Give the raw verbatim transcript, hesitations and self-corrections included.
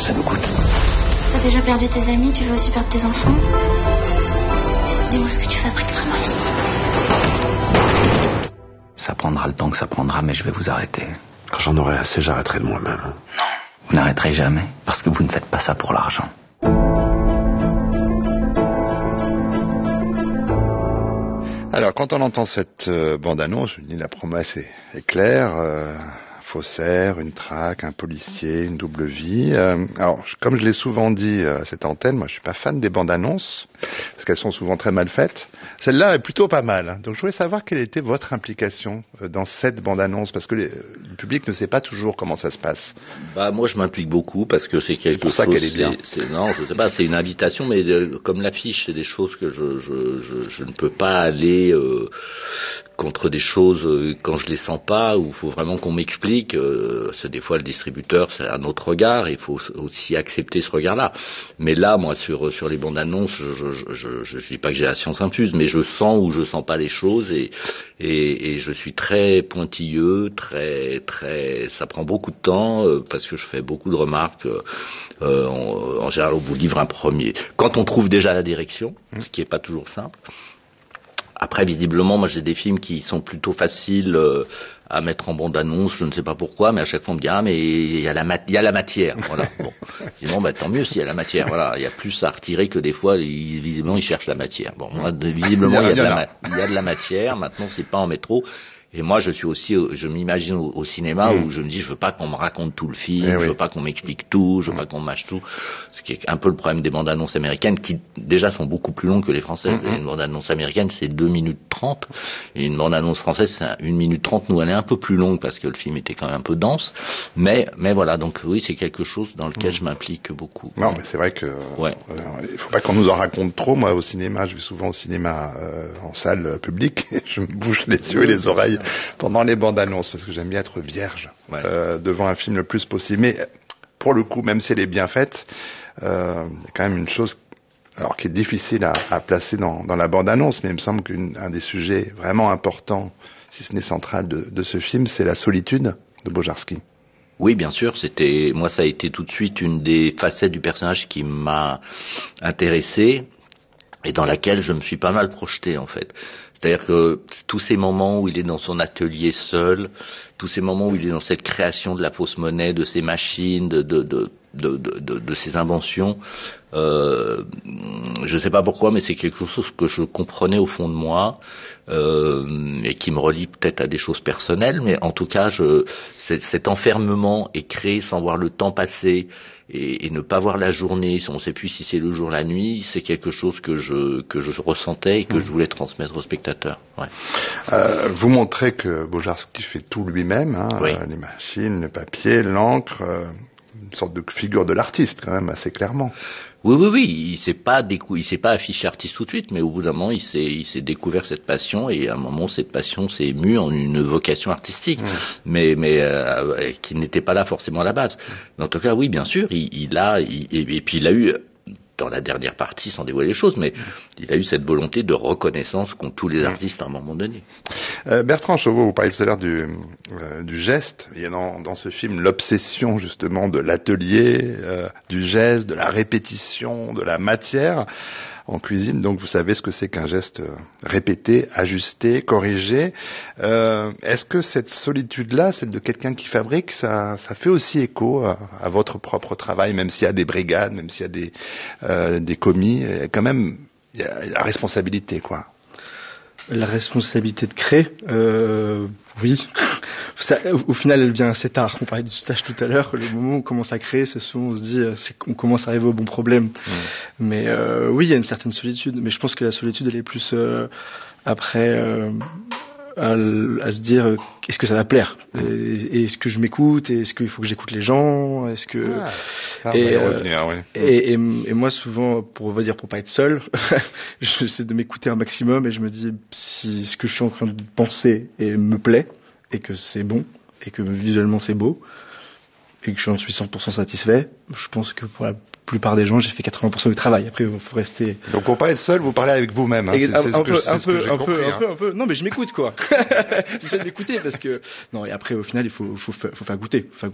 ça nous coûte. T'as déjà perdu tes amis, tu veux aussi perdre tes enfants? Dis-moi ce que tu fabriques vraiment ici. Ça prendra le temps que ça prendra, mais je vais vous arrêter. Quand j'en aurai assez, j'arrêterai de moi-même. Non, vous n'arrêterez jamais, parce que vous ne faites pas ça pour l'argent. Alors, quand on entend cette euh, bande-annonce, je me dis la promesse est, est claire. Euh, un faussaire, une traque, un policier, une double vie. Euh, alors, je, comme je l'ai souvent dit euh, à cette antenne, moi je suis pas fan des bandes-annonces, parce qu'elles sont souvent très mal faites. Celle-là est plutôt pas mal. Hein. Donc je voulais savoir quelle était votre implication euh, dans cette bande-annonce, parce que les, le public ne sait pas toujours comment ça se passe. Bah moi je m'implique beaucoup parce que c'est quelque chose. C'est pour ça qu'elle est bien. C'est, c'est, non, je sais pas, c'est une invitation, mais de, comme l'affiche, c'est des choses que je je je, je ne peux pas aller euh, contre des choses euh, quand je les sens pas, où il faut vraiment qu'on m'explique. Euh, c'est des fois le distributeur, c'est un autre regard, il faut aussi accepter ce regard-là. Mais là, moi sur sur les bandes annonces, je je je, je, je dis pas que j'ai la science infuse, mais je sens ou je sens pas les choses et et, et je suis très pointilleux, très très. Ça prend beaucoup de temps euh, parce que je fais beaucoup de remarques. Euh, en, en général, on vous livre un premier. Quand on trouve déjà la direction, ce qui est pas toujours simple. Après, visiblement, moi j'ai des films qui sont plutôt faciles euh, à mettre en bande-annonce, je ne sais pas pourquoi, mais à chaque fois on me dit ah mais il y a la mat- il y a la matière, voilà. Bon, sinon bah tant mieux s'il y a la matière, voilà. Il y a plus à retirer que des fois, ils, visiblement ils cherchent la matière. Bon, moi visiblement il y a, il y a, de, la ma- il y a de la matière. Maintenant c'est pas en métro. Et moi, je suis aussi, je m'imagine au, au cinéma mmh. où je me dis, je veux pas qu'on me raconte tout le film, eh je oui. veux pas qu'on m'explique tout, je veux mmh. pas qu'on me mâche tout. Ce qui est un peu le problème des bandes annonces américaines, qui déjà sont beaucoup plus longues que les françaises. Mmh. Une bande annonce américaine, c'est deux minutes trente. Et une bande annonce française, c'est une minute trente. Nous, elle est un peu plus longue parce que le film était quand même un peu dense. Mais, mais voilà. Donc oui, c'est quelque chose dans lequel mmh. je m'implique beaucoup. Non, ouais. mais c'est vrai que, ouais. euh, il faut pas qu'on nous en raconte trop. Moi, au cinéma, je vais souvent au cinéma, euh, en salle publique. Et je me bouche les yeux et les oreilles pendant les bandes annonces, parce que j'aime bien être vierge ouais. euh, devant un film le plus possible. Mais pour le coup, même si elle est bien faite, euh, il y a quand même une chose alors qui est difficile à, à placer dans, dans la bande annonce, mais il me semble qu'un des sujets vraiment importants, si ce n'est central, de, de ce film, c'est la solitude de Bojarski. Oui, bien sûr, c'était moi ça a été tout de suite une des facettes du personnage qui m'a intéressé et dans laquelle je me suis pas mal projeté en fait. C'est-à-dire que tous ces moments où il est dans son atelier seul, tous ces moments où il est dans cette création de la fausse monnaie, de ses machines, de de de de de, de, de ses inventions, euh, je sais pas pourquoi, mais c'est quelque chose que je comprenais au fond de moi euh, et qui me relie peut-être à des choses personnelles, mais en tout cas, je, cet enfermement est créé sans voir le temps passer. Et, et ne pas voir la journée, on ne sait plus si c'est le jour, la nuit, c'est quelque chose que je que je ressentais et que mmh. je voulais transmettre aux spectateurs. Ouais. Euh, vous montrez que Bojarski fait tout lui-même, hein, oui. euh, les machines, le papier, l'encre, euh, une sorte de figure de l'artiste quand même assez clairement. Oui, oui, oui, il s'est pas décou- il s'est pas affiché artiste tout de suite, mais au bout d'un moment, il s'est, il s'est découvert cette passion et à un moment, cette passion s'est émue en une vocation artistique, mmh. mais, mais euh, qui n'était pas là forcément à la base. Mais en tout cas, oui, bien sûr, il, il a, il, et, et puis il a eu, dans la dernière partie, sans dévoiler les choses, mais il a eu cette volonté de reconnaissance qu'ont tous les artistes à un moment donné. Euh, Bertrand Chauveau, vous parliez tout à l'heure du, euh, du geste. Il y a dans, dans ce film l'obsession justement de l'atelier, euh, du geste, de la répétition, de la matière en cuisine. Donc vous savez ce que c'est qu'un geste répété, ajusté, corrigé. Euh, est-ce que cette solitude-là, celle de quelqu'un qui fabrique, ça, ça fait aussi écho à, à votre propre travail, même s'il y a des brigades, même s'il y a des, euh, des commis, quand même, il y a la responsabilité, quoi. La responsabilité de créer, euh, oui. Ça, au final, elle vient assez tard. On parlait du stage tout à l'heure. Le moment où on commence à créer, c'est souvent on se dit, c'est, on commence à arriver au bon problème. Mmh. Mais euh, oui, il y a une certaine solitude. Mais je pense que la solitude, elle est plus euh, après euh, à, à se dire, est-ce que ça va plaire ? Et, est-ce que je m'écoute ? Et est-ce qu'il faut que j'écoute les gens ? Est-ce que ah, et, euh, revenir, oui. et, et, et moi, souvent, pour on va dire pour pas être seul, j'essaie de m'écouter un maximum et je me dis si ce que je suis en train de penser et me plaît. Et que c'est bon, et que visuellement c'est beau, et que j'en suis cent pour cent satisfait, je pense que pour la plupart des gens, j'ai fait quatre-vingts pour cent du travail. Après, il faut rester... Donc, pour pas être seul, vous parlez avec vous-même, hein. C'est, c'est un, ce que, peu, c'est un, ce que peu, j'ai un, compris, peu, hein. un peu, un peu... Non, mais je m'écoute, quoi. J'essaie de m'écouter, parce que... Non, et après, au final, il faut, faut, faut faire goûter. Faut faire